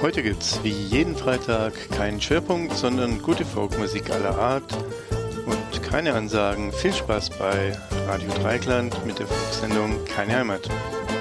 Heute gibt's wie jeden Freitag keinen Schwerpunkt, sondern gute Folkmusik aller Art und keine Ansagen. Viel Spaß bei Radio Dreieckland mit der Folksendung Keine Heimat.